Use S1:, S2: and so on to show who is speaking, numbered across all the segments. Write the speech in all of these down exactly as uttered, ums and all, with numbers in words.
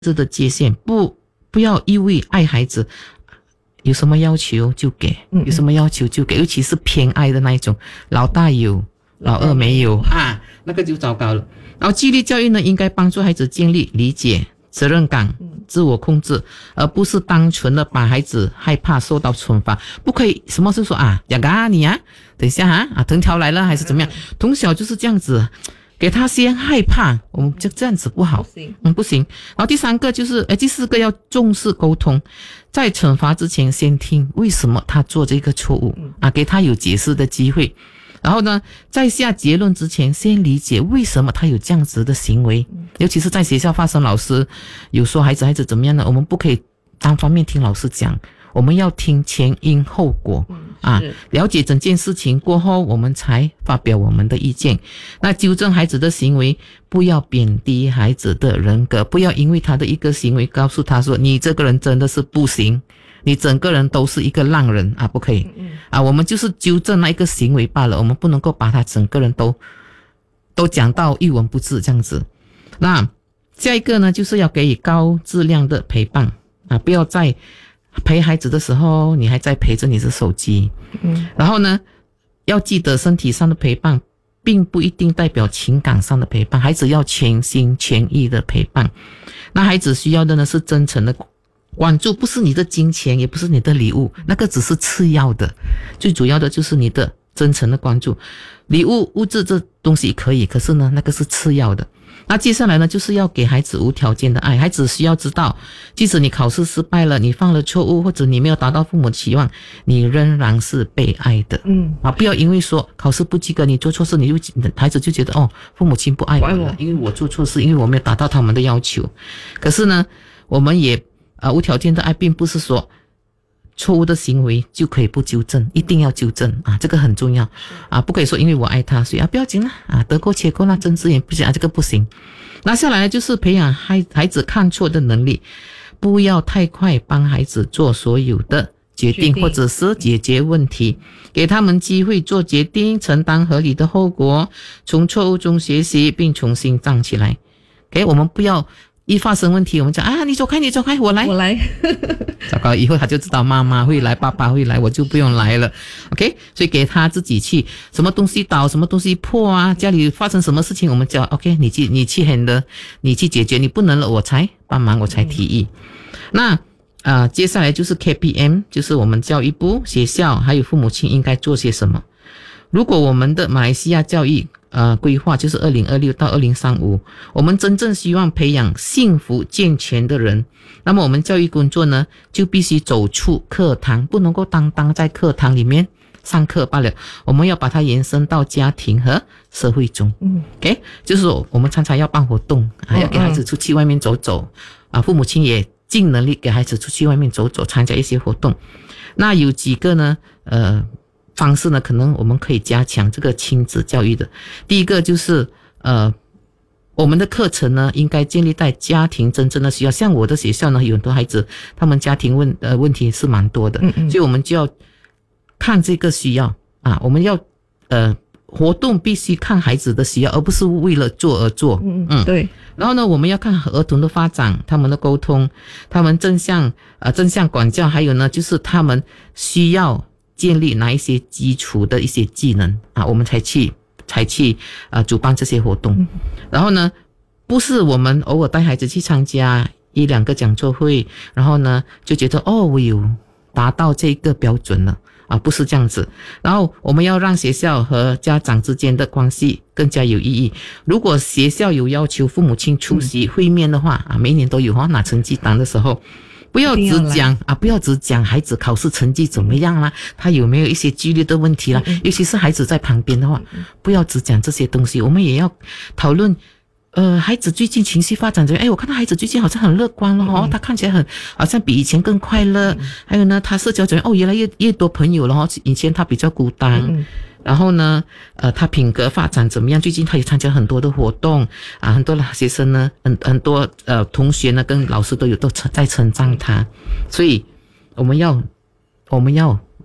S1: 这的界限，不不要一味爱孩子，有什么要求就给，有什么要求就给，尤其是偏爱的那一种，老大有，老二没有啊，那个就糟糕了。然后纪律教育呢，应该帮助孩子建立理解、责任感、自我控制，而不是单纯的把孩子害怕受到惩罚。不可以什么是说啊，雅嘎你啊，等一下啊啊藤条来了还是怎么样？从小就是这样子。给他先害怕，我们就这样子不好，
S2: 不行，
S1: 嗯，不行。然后第三个就是，哎，第四个要重视沟通，在惩罚之前先听为什么他做这个错误啊，给他有解释的机会。然后呢，在下结论之前，先理解为什么他有这样子的行为，尤其是在学校发生，老师有说孩子孩子怎么样呢？我们不可以单方面听老师讲。我们要听前因后果、嗯、啊，了解整件事情过后，我们才发表我们的意见。那纠正孩子的行为，不要贬低孩子的人格，不要因为他的一个行为告诉他说你这个人真的是不行，你整个人都是一个烂人啊，不可以、嗯、啊，我们就是纠正那一个行为罢了，我们不能够把他整个人都都讲到一文不值这样子。那下一个呢，就是要给予高质量的陪伴啊，不要在陪孩子的时候你还在陪着你的手机，嗯，然后呢要记得身体上的陪伴并不一定代表情感上的陪伴，孩子要全心全意的陪伴。那孩子需要的呢是真诚的关注，不是你的金钱，也不是你的礼物，那个只是次要的，最主要的就是你的真诚的关注。礼物物质这东西可以，可是呢那个是次要的。那接下来呢，就是要给孩子无条件的爱。孩子需要知道，即使你考试失败了，你犯了错误，或者你没有达到父母期望，你仍然是被爱的。嗯，啊，不要因为说考试不及格，你做错事，你就孩子就觉得哦，父母亲不爱我了，因为我做错事，因为我没有达到他们的要求。可是呢，我们也呃无条件的爱，并不是说错误的行为就可以不纠正，一定要纠正啊，这个很重要啊，不可以说因为我爱他，所以啊不要紧了啊，得过且过啦，睁只眼不行啊，这个不行。那下来就是培养孩孩子看错的能力，不要太快帮孩子做所有的决定，或者是解决问题，给他们机会做决定，承担合理的后果，从错误中学习并重新站起来。OK， 我们不要一发生问题我们讲啊，你走开你走开，我来
S2: 我来
S1: 糟糕，以后他就知道妈妈会来爸爸会来，我就不用来了。 OK， 所以给他自己去，什么东西倒什么东西破啊，家里发生什么事情我们叫 OK， 你去你去 handle， 你去解决，你不能了我才帮忙，我才提议、嗯、那呃，接下来就是 K P M， 就是我们教育部、学校还有父母亲应该做些什么。如果我们的马来西亚教育呃规划就是二零二六到二零三五，我们真正希望培养幸福健全的人，那么我们教育工作呢就必须走出课堂，不能够单单在课堂里面上课罢了，我们要把它延伸到家庭和社会中。嗯 OK， 就是说我们常常要办活动啊，要给孩子出去外面走走啊，父母亲也尽能力给孩子出去外面走走，参加一些活动。那有几个呢呃方式呢，可能我们可以加强这个亲子教育的。第一个就是呃，我们的课程呢应该建立在家庭真正的需要。像我的学校呢，有很多孩子他们家庭问呃问题是蛮多的，嗯嗯，所以我们就要看这个需要啊，我们要呃活动必须看孩子的需要，而不是为了做而做。嗯嗯，对。然后呢，我们要看儿童的发展，他们的沟通，他们正向呃正向管教，还有呢就是他们需要建立哪一些基础的一些技能啊，我们才去才去呃主办这些活动。然后呢，不是我们偶尔带孩子去参加一两个讲座会，然后呢就觉得哦我有达到这个标准了啊，不是这样子。然后我们要让学校和家长之间的关系更加有意义。如果学校有要求父母亲出席会面的话啊，每年都有哈，拿成绩单的时候不要只讲啊，不要只讲孩子考试成绩怎么样啦，他有没有一些纪律的问题啦，嗯、尤其是孩子在旁边的话，嗯、不要只讲这些东西，我们也要讨论。呃，孩子最近情绪发展怎么样？哎，我看到孩子最近好像很乐观了哦，嗯、他看起来很好像比以前更快乐。嗯、还有呢，他社交怎么样？哦，原来越越多朋友了哦，以前他比较孤单。嗯然后呢，呃，他品格发展怎么样？最近他也参加很多的活动啊，很多的学生呢，很很多呃同学呢，跟老师都有都在称赞他，所以我们要我们要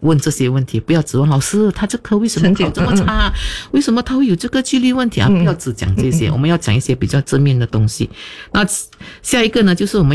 S1: 问这些问题，不要指问老师他这科为什么考这么差，为什么他会有这个纪律问题啊？不要只讲这些，我们要讲一些比较正面的东西。那下一个呢，就是我们